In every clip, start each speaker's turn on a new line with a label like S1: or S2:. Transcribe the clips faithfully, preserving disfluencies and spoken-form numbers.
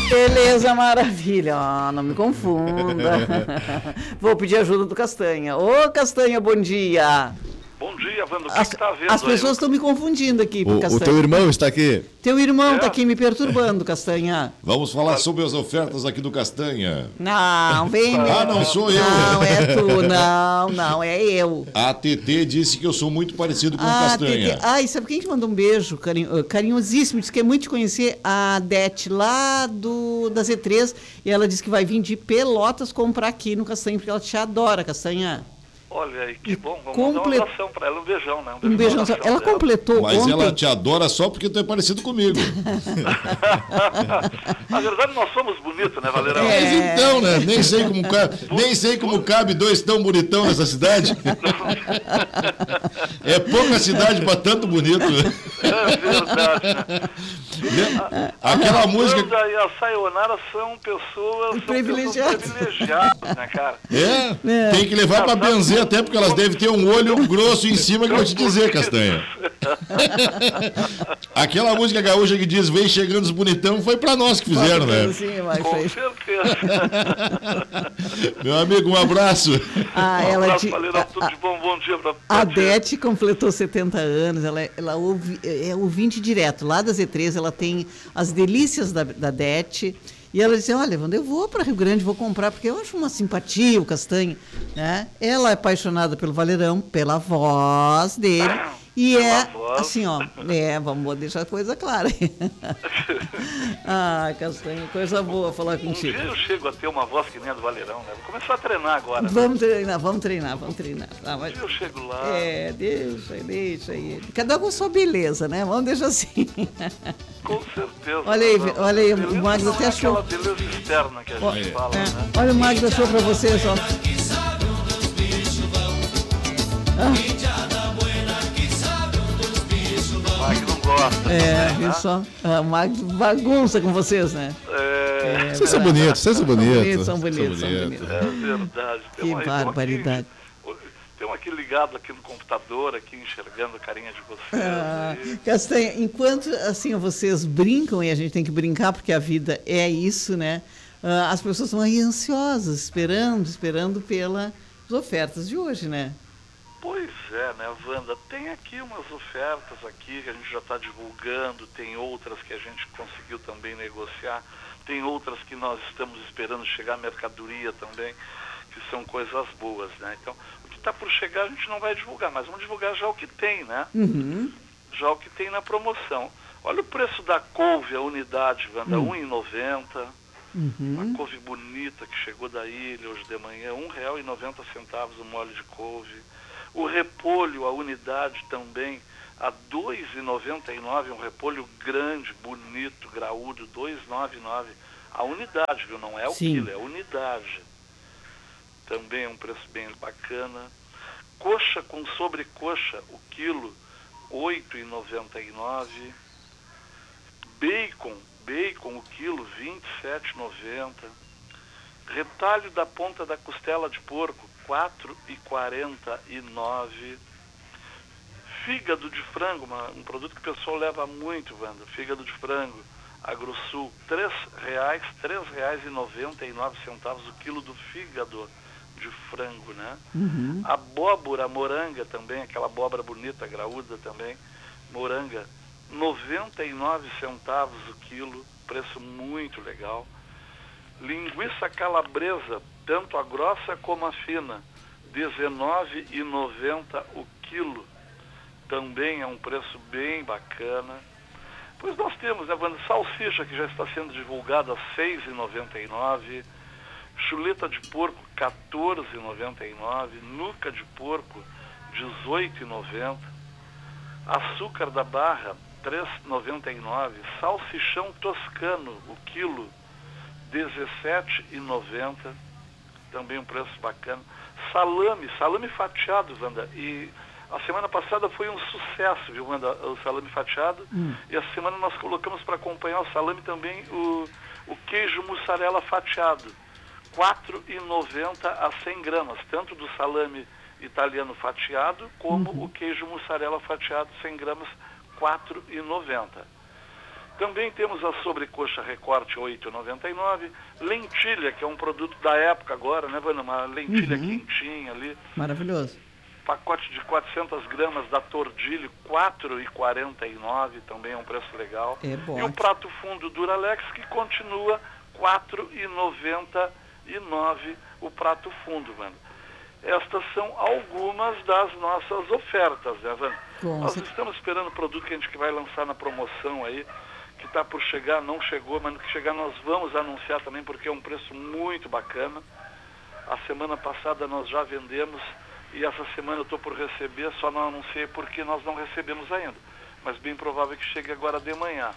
S1: Beleza, maravilha. Oh, não me confunda. Vou pedir ajuda do Castanha. Ô, Castanha, bom dia.
S2: Bom dia, Wanda. O que
S1: As,
S2: que tá vendo
S1: as pessoas
S2: aí?
S1: estão me confundindo aqui,
S3: O,
S1: Castanha.
S3: o teu irmão está aqui.
S1: Teu irmão
S2: É?
S1: tá aqui me perturbando, Castanha.
S3: Vamos falar sobre as ofertas aqui do Castanha.
S1: Não, vem.
S3: Ah, não sou eu.
S1: Não, é tu. Não, não, é eu.
S3: A T T disse que eu sou muito parecido com o
S1: Ah,
S3: Castanha.
S1: Tete. Ai, sabe quem te mandou um beijo carinho, carinhosíssimo? Disse que é muito te conhecer a Dete lá do, da Z três. E ela disse que vai vir de Pelotas comprar aqui no Castanha, porque ela te adora, Castanha.
S2: Olha aí, que bom. Vamos
S1: Comple-
S2: dar uma oração pra ela, um beijão, né?
S1: Um beijão.
S2: no coração
S1: Ela
S2: dela.
S1: completou
S3: Mas
S1: ontem.
S3: ela te adora só porque tu é parecido comigo.
S2: Na verdade, nós somos bonitos, né, Valerão?
S1: É.
S3: Mas então, né? Nem sei como, ca... Nem sei como cabe dois tão bonitão nessa cidade. É pouca cidade pra tanto bonito.
S2: É verdade, né?
S3: Aquela
S2: a
S3: música.
S2: Wanda e a Sayonara são pessoas, são
S1: Privilegiadas.
S2: pessoas privilegiadas, né, cara?
S3: É,
S1: É.
S3: tem que levar pra benzer até porque elas devem ter um olho grosso em cima que eu vou te dizer, Castanha. Aquela música gaúcha que diz vem chegando os bonitão foi pra nós que fizeram, né?
S1: Sim, mas
S2: Com
S1: foi.
S2: certeza.
S3: Meu amigo, um abraço.
S1: Ah,
S2: Um
S1: ela
S2: abraço,
S1: te,
S2: Valerão,
S1: a,
S2: tudo de bom, bom dia pra, pra
S1: a
S2: ti.
S1: Dete completou setenta anos, ela, é- ela ouve, é ouvinte direto. Lá da Z três, ela tem as delícias da, da Dete. E ela disse, olha, Wanda, eu vou para Rio Grande, vou comprar, porque eu acho uma simpatia o Castanha. Né? Ela é apaixonada pelo Valerão, pela voz dele. E
S2: Pela
S1: é
S2: voz.
S1: assim, ó, é, vamos deixar a coisa clara. Ah, Castanha, coisa boa falar
S2: Um
S1: contigo.
S2: dia eu chego a ter uma voz que nem a do Valerão, né? Vou começar a treinar agora. né?
S1: Vamos treinar, vamos treinar, vamos treinar. Ah,
S2: Um
S1: mas-
S2: dia eu chego lá.
S1: É, deixa, deixa aí. Cada um com sua beleza, né? Vamos deixar assim.
S2: Com certeza.
S1: Olha aí,
S2: Não,
S1: olha aí, o
S2: beleza
S1: Magno
S2: não
S1: até
S2: é
S1: achou.
S2: aquela beleza externa que a
S1: Ó,
S2: gente fala,
S1: é,
S2: né?
S1: olha o Magno achou pra vocês, ó.
S2: Ah, que não gosta.
S1: É,
S2: também,
S1: viu
S2: né?
S1: só? Ah, o Magno bagunça com vocês, né?
S2: É,
S3: Vocês são bonitos, vocês são bonitos.
S1: São bonitos, são bonitos.
S2: é verdade. Tem
S1: Que
S2: uma- tem um
S1: barbaridade.
S2: aqui- Tem um aqui ligado aqui no computador, aqui enxergando a carinha de vocês.
S1: Ah,
S2: e-
S1: Castanha, enquanto assim vocês brincam, e a gente tem que brincar porque a vida é isso, né? Ah, as pessoas estão aí ansiosas, esperando, esperando pelas ofertas de hoje, né?
S2: Pois é, né, Wanda? Tem aqui umas ofertas aqui que a gente já está divulgando, tem outras que a gente conseguiu também negociar, tem outras que nós estamos esperando chegar à mercadoria também, que são coisas boas, né? Então, o que está por chegar a gente não vai divulgar, mas vamos divulgar já o que tem, né?
S1: Uhum.
S2: Já o que tem na promoção. Olha o preço da couve, a unidade, Wanda,
S1: Hum.
S2: um real e noventa centavos.
S1: Uhum.
S2: Uma couve bonita que chegou da ilha hoje de manhã, um real e noventa centavos o molho de couve. O repolho, a unidade também, a dois reais e noventa e nove centavos, um repolho grande, bonito, graúdo, dois reais e noventa e nove centavos. A unidade, viu? Não é o
S1: Sim.
S2: quilo, é a unidade. Também é um preço bem bacana. Coxa com sobrecoxa, o quilo, oito reais e noventa e nove centavos. Bacon, bacon, o quilo, vinte e sete reais e noventa centavos. Retalho da ponta da costela de porco, quatro reais e quarenta e nove centavos. Fígado de frango, uma, um produto que o pessoal leva muito, Wanda. Fígado de frango, AgroSul, três reais, três reais e noventa e nove centavos o quilo do fígado de frango, né?
S1: Uhum.
S2: Abóbora, moranga também, aquela abóbora bonita, graúda também, moranga, noventa e nove centavos o quilo, preço muito legal. Linguiça calabresa, tanto a grossa como a fina, dezenove reais e noventa centavos o quilo, também é um preço bem bacana. Pois nós temos, né, Wanda, salsicha que já está sendo divulgada a seis reais e noventa e nove centavos, chuleta de porco quatorze reais e noventa e nove centavos, nuca de porco dezoito reais e noventa centavos, açúcar da barra três reais e noventa e nove centavos, salsichão toscano, o quilo dezessete reais e noventa centavos, também um preço bacana. Salame, salame fatiado, Wanda, e a semana passada foi um sucesso, viu, Wanda, o salame fatiado,
S1: Hum.
S2: e essa semana nós colocamos para acompanhar o salame também o, o queijo mussarela fatiado, quatro reais e noventa centavos a cem gramas, tanto do salame italiano fatiado, como
S1: Uhum.
S2: o queijo mussarela fatiado cem gramas, quatro reais e noventa centavos. Também temos a sobrecoxa recorte oito reais e noventa e nove centavos, lentilha, que é um produto da época agora, né, Vânia? Uma lentilha
S1: Uhum.
S2: quentinha ali.
S1: Maravilhoso.
S2: Pacote de quatrocentas gramas da Tordilho, quatro reais e quarenta e nove centavos, também é um preço legal.
S1: É bom.
S2: E o prato fundo Duralex, que continua quatro reais e noventa e nove centavos o prato fundo, Vânia. Estas são algumas das nossas ofertas, né, Vânia?
S1: Com
S2: Nós
S1: certeza.
S2: estamos esperando o produto que a gente vai lançar na promoção aí, que está por chegar, não chegou, mas no que chegar nós vamos anunciar também, porque é um preço muito bacana. A semana passada nós já vendemos e essa semana eu estou por receber, só não anunciei porque nós não recebemos ainda. Mas bem provável que chegue agora de manhã,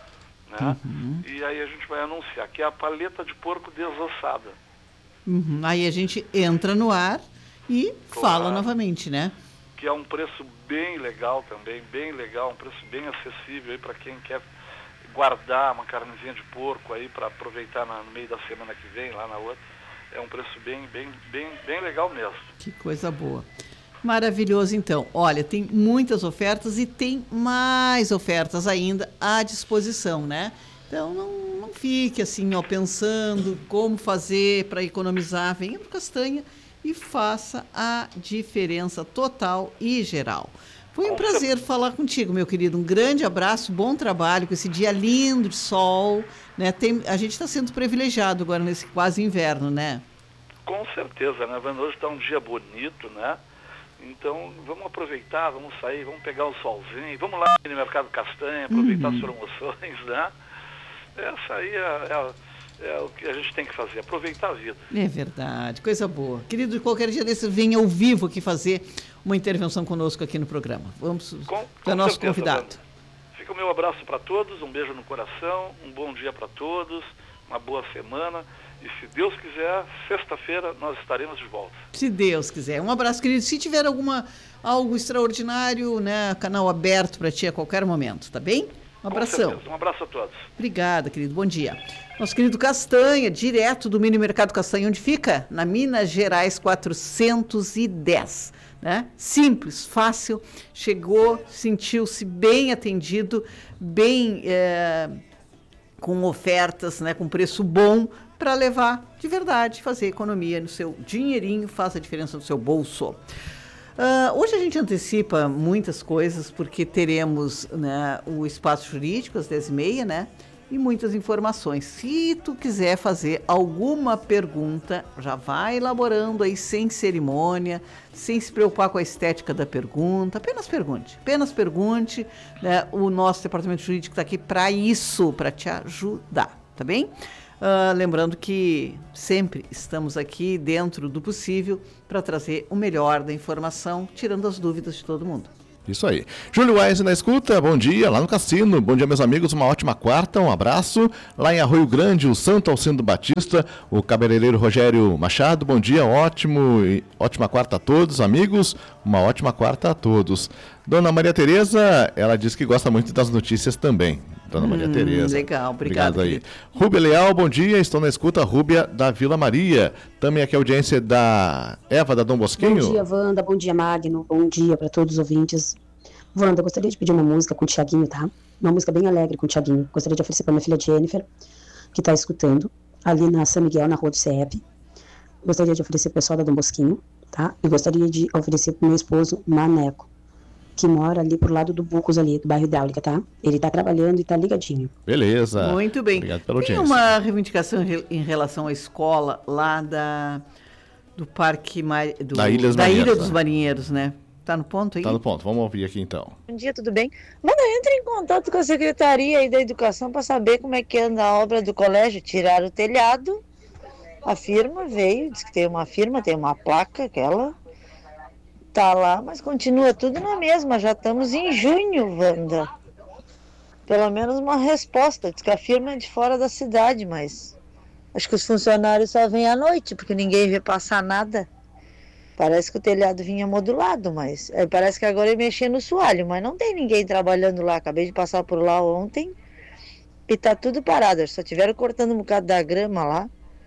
S2: né?
S1: Uhum.
S2: E aí a gente vai anunciar, que é a paleta de porco desossada.
S1: Uhum. Aí a gente entra no ar e
S2: Claro.
S1: fala novamente, né?
S2: Que é um preço bem legal também, bem legal, um preço bem acessível aí para quem quer guardar uma carnezinha de porco aí para aproveitar na, no meio da semana que vem, lá na outra. É um preço bem, bem, bem, bem legal mesmo.
S1: Que coisa boa. Maravilhoso, então. Olha, tem muitas ofertas e tem mais ofertas ainda à disposição, né? Então, não, não fique assim, ó, pensando como fazer para economizar. Venha para Castanha e faça a diferença total e geral. Foi um prazer falar contigo, meu querido. Um grande abraço, bom trabalho com esse dia lindo de sol, né? Tem, a gente está sendo privilegiado agora nesse quase inverno, né?
S2: Com certeza, né, Vânia? Hoje está um dia bonito, né? Então, vamos aproveitar, vamos sair, vamos pegar o solzinho, vamos lá no Mercado Castanha, aproveitar
S1: Uhum.
S2: as promoções, né? Essa aí é, é, é o que a gente tem que fazer, aproveitar a vida.
S1: É verdade, coisa boa. Querido, qualquer dia desse, venha ao vivo aqui fazer uma intervenção conosco aqui no programa. Vamos
S2: Com,
S1: para o nosso
S2: certeza,
S1: convidado.
S2: Vânia. Fica o meu abraço para todos, um beijo no coração, um bom dia para todos, uma boa semana. E se Deus quiser, sexta-feira nós estaremos de volta.
S1: Se Deus quiser. Um abraço, querido. Se tiver alguma, algo extraordinário, né, canal aberto para ti a qualquer momento, tá bem? Um abração.
S2: Com certeza. Um abraço a todos.
S1: Obrigada, querido. Bom dia. Nosso querido Castanha, direto do Mini Mercado Castanha, onde fica? Na Minas Gerais quatrocentos e dez. Né? Simples, fácil. Chegou, sentiu-se bem atendido, bem é, com ofertas, né, com preço bom, para levar de verdade, fazer economia no seu dinheirinho, faz a diferença no seu bolso. Uh, hoje a gente antecipa muitas coisas, porque teremos, né, o espaço jurídico às dez e meia, né? E muitas informações. Se tu quiser fazer alguma pergunta, já vai elaborando aí sem cerimônia, sem se preocupar com a estética da pergunta. Apenas pergunte, apenas pergunte. Né? O nosso departamento jurídico está aqui para isso, para te ajudar, tá bem? Uh, lembrando que sempre estamos aqui dentro do possível para trazer o melhor da informação, tirando as dúvidas de todo mundo.
S3: Isso aí. Júlio Wise na escuta, bom dia, lá no Cassino. Bom dia, meus amigos, uma ótima quarta, um abraço. Lá em Arroio Grande, o Santo Alcindo Batista, o cabeleireiro Rogério Machado, bom dia, ótimo, e ótima quarta a todos, amigos, uma ótima quarta a todos. Dona Maria Tereza, ela diz que gosta muito das notícias também. Dona Maria
S1: hum,
S3: Tereza.
S1: Legal, obrigado.
S3: Obrigado aí. Rúbia Leal, bom dia, estou na escuta, Rúbia da Vila Maria. Também aqui a audiência da Eva da Dom Bosquinho.
S4: Bom dia, Wanda, bom dia, Magno, bom dia para todos os ouvintes. Wanda, eu gostaria de pedir uma música com o Thiaguinho, tá? Uma música bem alegre com o Thiaguinho. Gostaria de oferecer para minha filha Jennifer, que está escutando, ali na São Miguel, na rua do C E P. Gostaria de oferecer para o pessoal da Dom Bosquinho, tá? E gostaria de oferecer para o meu esposo, Maneco, que mora ali pro lado do Bucos, ali, do bairro Hidráulica, tá? Ele tá trabalhando e tá ligadinho.
S3: Beleza.
S1: Muito bem.
S3: Obrigado pela
S1: Tem
S3: audiência.
S1: uma reivindicação em relação à escola lá da, do Parque Mar, do,
S3: Da Ilha dos
S1: da Ilha
S3: Marinheiros,
S1: dos
S3: né?
S1: Marinheiros, né? Tá no ponto aí?
S3: Tá no ponto, vamos ouvir aqui então.
S5: Bom dia, tudo bem? Mano, entre em contato com a Secretaria aí da Educação para saber como é que anda a obra do colégio. Tiraram o telhado, a firma veio, diz que tem uma firma, tem uma placa, aquela tá lá, mas continua tudo na mesma. Já estamos em junho, Wanda. Pelo menos uma resposta. Diz que a firma é de fora da cidade, mas acho que os funcionários só vêm à noite, porque ninguém vê passar nada. Parece que o telhado vinha modulado, mas é, parece que agora ele mexia no soalho, mas não tem ninguém trabalhando lá. Acabei de passar por lá ontem e tá tudo parado. Só tiveram cortando um bocado da grama lá.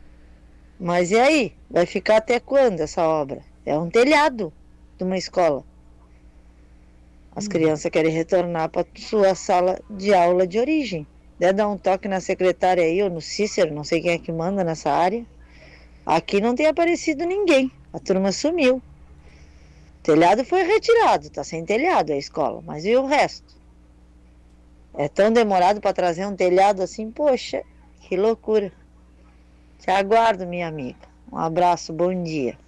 S5: Mas e aí? Vai ficar até quando essa obra? É um telhado de uma escola. As crianças querem retornar para sua sala de aula de origem. Deve dar um toque na secretária aí, ou no Cícero, não sei quem é que manda nessa área. Aqui não tem aparecido ninguém, a turma sumiu. O telhado foi retirado, tá sem telhado a escola, mas e o resto? É tão demorado para trazer um telhado assim, poxa, que loucura. Te aguardo, minha amiga. Um abraço, bom dia.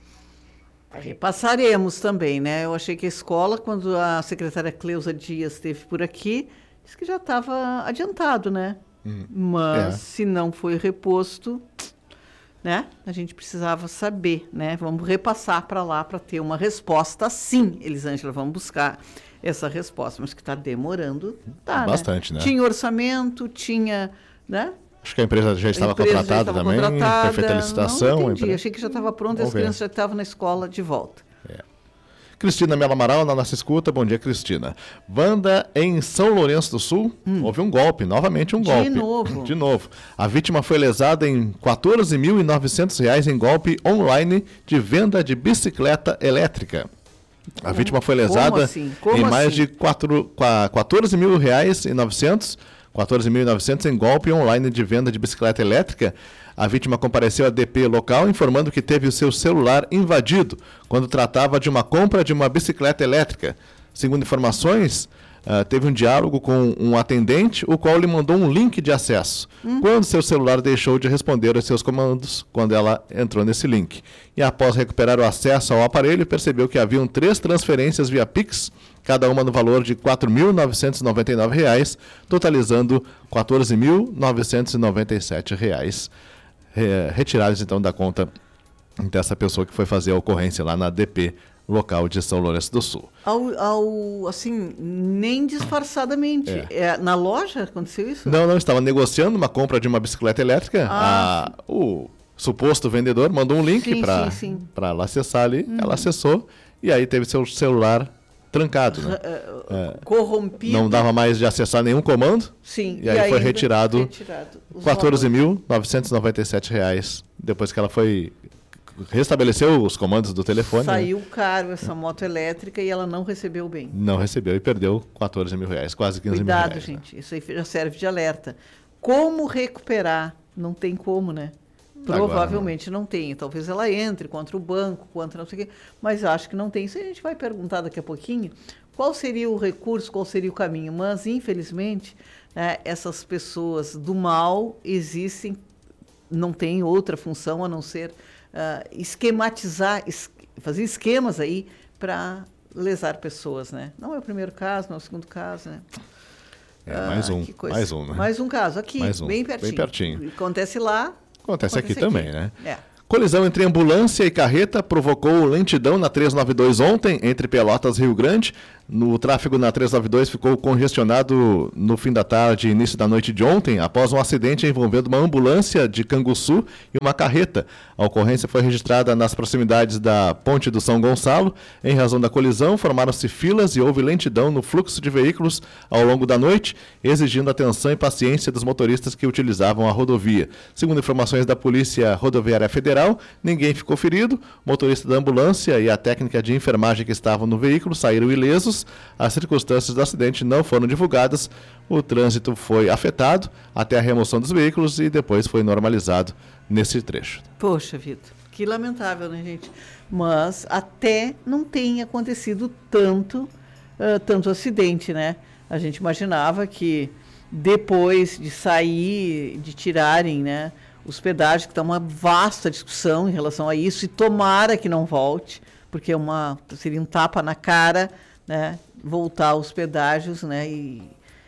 S1: Passaremos também, né? Eu achei que a escola, quando a secretária Cleusa Dias esteve por aqui, disse que já estava adiantado, né? Hum, Mas é. se não foi reposto, né? A gente precisava saber, né? Vamos repassar para lá para ter uma resposta, sim, Elisângela, vamos buscar essa resposta, mas que está demorando, tá,
S3: bastante, né?
S1: né? Tinha orçamento, tinha, né?
S3: Acho que a empresa já estava empresa contratada já estava também, contratada. Perfeita licitação.
S1: Não entendi, achei que já estava pronta e as crianças já estavam na escola de volta.
S3: É. Cristina Melo Amaral, na nossa escuta. Bom dia, Cristina. Wanda, em São Lourenço do Sul, hum. houve um golpe, novamente um golpe.
S1: De novo.
S3: De novo. A vítima foi lesada em quatorze mil e novecentos reais em golpe online de venda de bicicleta elétrica. A vítima foi lesada
S1: Como assim? Como
S3: em mais
S1: assim?
S3: de quatorze mil reais e novecentos quatorze mil e novecentos em golpe online de venda de bicicleta elétrica. A vítima compareceu à D P local informando que teve o seu celular invadido quando tratava de uma compra de uma bicicleta elétrica. Segundo informações, uh, teve um diálogo com um atendente, o qual lhe mandou um link de acesso. Hum. Quando seu celular deixou de responder aos seus comandos, quando ela entrou nesse link. E após recuperar o acesso ao aparelho, percebeu que haviam três transferências via Pix, cada uma no valor de quatro mil novecentos e noventa e nove reais, totalizando quatorze mil novecentos e noventa e sete reais, é, retirados então da conta dessa pessoa que foi fazer a ocorrência lá na D P local de São Lourenço do Sul.
S1: Ao, ao, assim, nem disfarçadamente. É. É, na loja aconteceu isso?
S3: Não, não, estava negociando uma compra de uma bicicleta elétrica. Ah, a, o suposto vendedor mandou um link para ela acessar ali, hum. ela acessou e aí teve seu celular trancado, né?
S1: É, corrompido.
S3: Não dava mais de acessar nenhum comando.
S1: Sim.
S3: E, e aí, aí foi retirado, retirado quatorze mil novecentos e noventa e sete reais depois que ela foi restabeleceu os comandos do telefone.
S1: Saiu
S3: né?
S1: caro essa moto elétrica e ela não recebeu bem.
S3: Não recebeu e perdeu quatorze mil reais, quase quinze
S1: Cuidado,
S3: mil reais.
S1: Cuidado, gente. Né? Isso aí já serve de alerta. Como recuperar? Não tem como, né? Provavelmente não. não tem. Talvez ela entre contra o banco, contra não sei o quê, mas acho que não tem. Isso a gente vai perguntar daqui a pouquinho qual seria o recurso, qual seria o caminho. Mas, infelizmente, né, essas pessoas do mal existem, não tem outra função a não ser uh, esquematizar, es- fazer esquemas aí para lesar pessoas, né? Não é o primeiro caso, não é o segundo caso, né?
S3: É, mais um,
S1: ah,
S3: mais um, né?
S1: Mais um caso, aqui, um, bem pertinho.
S3: Bem pertinho.
S1: Acontece lá.
S3: Acontece, acontece aqui, aqui também, né?
S1: É.
S3: Colisão entre ambulância e carreta provocou lentidão na trezentos e noventa e dois ontem, entre Pelotas e Rio Grande. No tráfego na trezentos e noventa e dois ficou congestionado no fim da tarde e início da noite de ontem, após um acidente envolvendo uma ambulância de Canguçu e uma carreta. A ocorrência foi registrada nas proximidades da Ponte do São Gonçalo. Em razão da colisão, formaram-se filas e houve lentidão no fluxo de veículos ao longo da noite, exigindo atenção e paciência dos motoristas que utilizavam a rodovia. Segundo informações da Polícia Rodoviária Federal, ninguém ficou ferido. O motorista da ambulância e a técnica de enfermagem que estavam no veículo saíram ilesos. As circunstâncias do acidente não foram divulgadas. O trânsito foi afetado até a remoção dos veículos e depois foi normalizado nesse trecho.
S1: Poxa vida, que lamentável, né, gente? Mas até não tem acontecido tanto, uh, tanto acidente, né? A gente imaginava que depois de sair, de tirarem, né, os pedágios, que está uma vasta discussão em relação a isso, e tomara que não volte, porque é uma, seria um tapa na cara, né, voltar aos pedágios, né, e,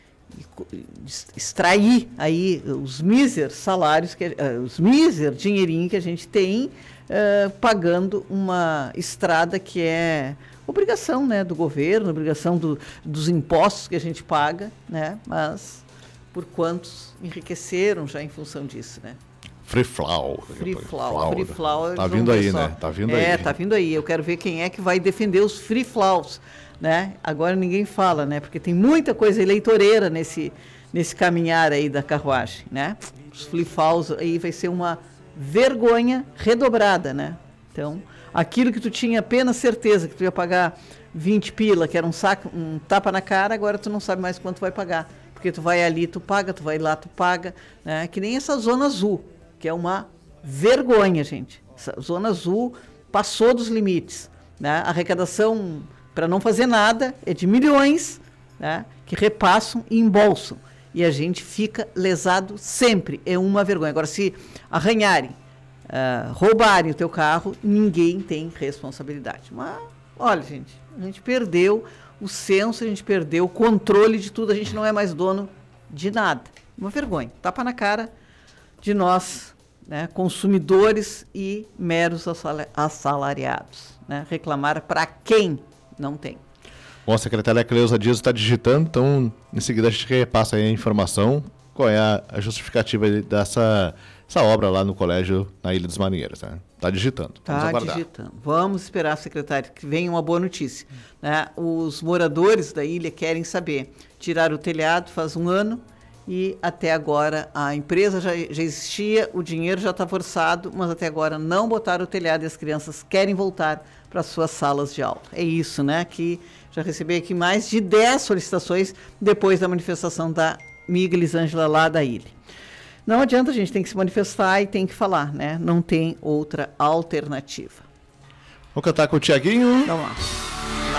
S1: e extrair aí os míseros salários, que, uh, os míseros dinheirinho que a gente tem uh, pagando uma estrada que é obrigação, né, do governo, obrigação do, dos impostos que a gente paga, né, mas por quantos enriqueceram já em função disso, né?
S3: Free Flow.
S1: Free Flow. Free Flow.
S3: Tá vindo aí, né? Tá vindo aí.
S1: É, tá vindo aí. Eu quero ver quem é que vai defender os Free Flows, né? Agora ninguém fala, né? Porque tem muita coisa eleitoreira nesse, nesse caminhar aí da carruagem, né? Os Free Flows aí vai ser uma vergonha redobrada, né? Então, aquilo que tu tinha apenas certeza que tu ia pagar vinte pila, que era um saco, um tapa na cara, agora tu não sabe mais quanto vai pagar. porque tu vai ali, tu paga, tu vai lá, tu paga, né? Que nem essa Zona Azul, que é uma vergonha, gente. Essa Zona Azul passou dos limites, né? A arrecadação para não fazer nada é de milhões, né? Que repassam e embolsam. E a gente fica lesado sempre. É uma vergonha. Agora, se arranharem, uh, roubarem o teu carro, ninguém tem responsabilidade. Mas, olha, gente, a gente perdeu o senso, a gente perdeu o controle de tudo, a gente não é mais dono de nada. Uma vergonha. Tapa na cara de nós, né, consumidores e meros assalariados. Né? Reclamar para quem não tem.
S3: Bom, a secretária Cleusa Dias está digitando, então em seguida a gente repassa aí a informação, qual é a, a justificativa dessa essa obra lá no colégio na Ilha dos Marinheiros. Né? Está digitando, vamos
S1: Está
S3: aguardar.
S1: digitando. Vamos esperar, secretária, que venha uma boa notícia. Né? Os moradores da ilha querem saber. Tiraram o telhado faz um ano e até agora a empresa já, já existia, o dinheiro já está forçado, mas até agora não botaram o telhado e as crianças querem voltar para suas salas de aula. É isso, né? Que já recebi aqui mais de dez solicitações depois da manifestação da amiga Elisângela lá da ilha. Não adianta, a gente tem que se manifestar e tem que falar, né? Não tem outra alternativa.
S3: Vamos cantar com o Tiaguinho.
S1: Vamos lá.